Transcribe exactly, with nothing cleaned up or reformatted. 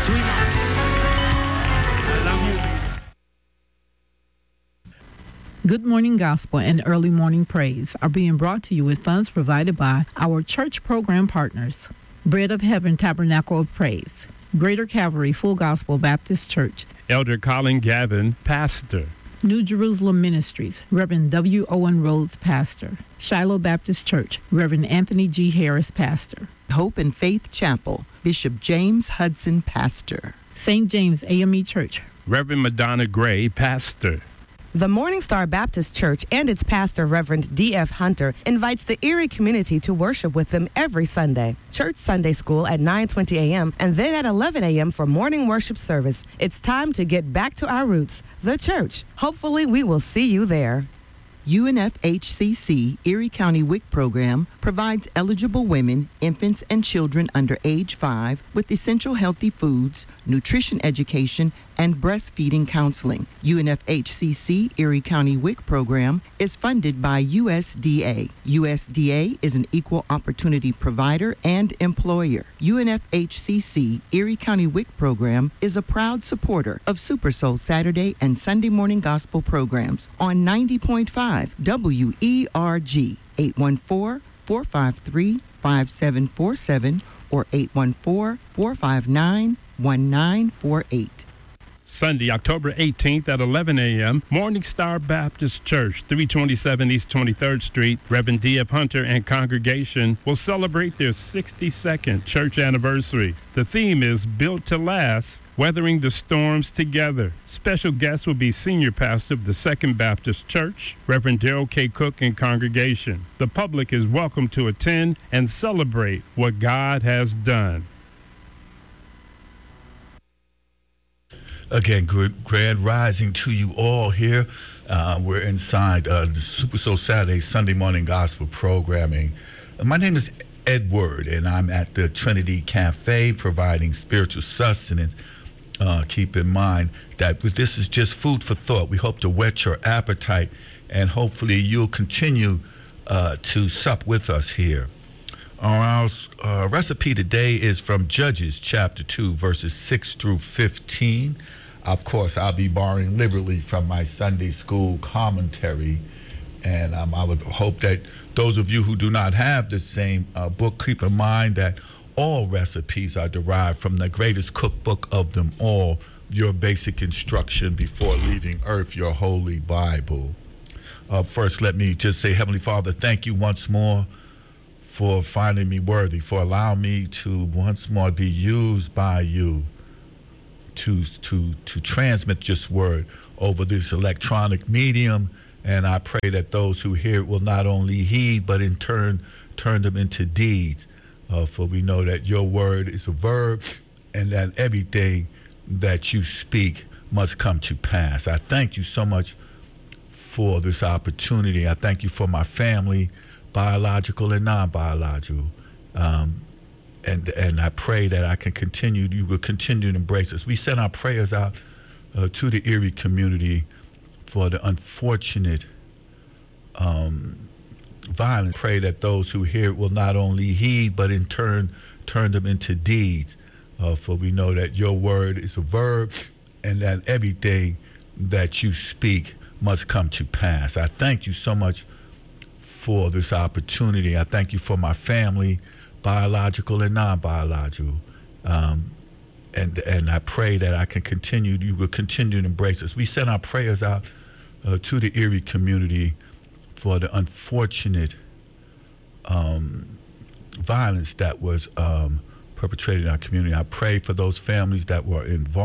Sweetheart, I love you. Good Morning Gospel and Early Morning Praise are being brought to you with funds provided by our church program partners. Bread of Heaven Tabernacle of Praise, Greater Calvary Full Gospel Baptist Church, Elder Colin Gavin, pastor. New Jerusalem Ministries, Reverend W. Owen Rhodes, pastor. Shiloh Baptist Church, Reverend Anthony G. Harris, pastor. Hope and Faith Chapel, Bishop James Hudson, pastor. Saint James A M E Church, Reverend Madonna Gray, pastor. The Morning Star Baptist Church and its pastor, Reverend D F. Hunter, invites the Erie community to worship with them every Sunday. Church Sunday School at nine twenty a.m. and then at eleven a.m. for morning worship service. It's time to get back to our roots, the church. Hopefully, we will see you there. U N F H C C Erie County W I C program provides eligible women, infants, and children under age five with essential healthy foods, nutrition education, and breastfeeding counseling. U N F H C C Erie County W I C program is funded by U S D A. U S D A is an equal opportunity provider and employer. U N F H C C Erie County W I C program is a proud supporter of Super Soul Saturday and Sunday morning gospel programs on ninety point five W E R G, eight one four, four five three, five seven four seven or eight one four, four five nine, one nine four eight. Sunday, October eighteenth at eleven a.m., Morning Star Baptist Church, three twenty-seven East twenty-third Street, Reverend D F. Hunter and congregation will celebrate their sixty-second church anniversary. The theme is Built to Last, Weathering the Storms Together. Special guests will be Senior Pastor of the Second Baptist Church, Reverend Darrell K. Cook and congregation. The public is welcome to attend and celebrate what God has done. Again, good grand rising to you all here. Uh, we're inside uh, the Super Soul Saturday Sunday morning gospel programming. Uh, my name is Edward, and I'm at the Trinity Cafe providing spiritual sustenance. Uh, keep in mind that this is just food for thought. We hope to whet your appetite, and hopefully you'll continue uh, to sup with us here. Our uh, recipe today is from Judges chapter two, verses six through fifteen. Of course, I'll be borrowing liberally from my Sunday school commentary, and um, I would hope that those of you who do not have the same uh, book, keep in mind that all recipes are derived from the greatest cookbook of them all, your basic instruction before leaving earth, your holy Bible. Uh, first, let me just say, Heavenly Father, thank you once more for finding me worthy, for allowing me to once more be used by you to to to transmit this word over this electronic medium. And I pray that those who hear it will not only heed, but in turn turn them into deeds. Uh, for we know that your word is a verb, and that everything that you speak must come to pass. I thank you so much for this opportunity. I thank you for my family, biological and non-biological, um, and and I pray that I can continue. You will continue to embrace us. We send our prayers out uh, to the Erie community for the unfortunate um, violence. Pray that those who hear it will not only heed, but in turn turn them into deeds. Uh, for we know that your word is a verb, and that everything that you speak must come to pass. I thank you so much for this opportunity. I thank you for my family, biological and non-biological. Um, and and I pray that I can continue, you will continue to embrace us. We send our prayers out uh, to the Erie community for the unfortunate um, violence that was um, perpetrated in our community. I pray for those families that were involved.